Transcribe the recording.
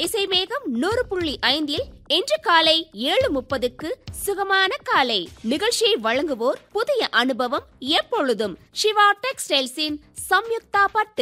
இசை மேகம் 100.5 இன்று காலை 7:30க்கு சுகமான காலை நிகழ்ச்சியை வழங்குவோர் புதிய அனுபவம் எப்பொழுதும் சிவா டெக்ஸ்டைல்ஸின் சம்யுக்தா பட்டு.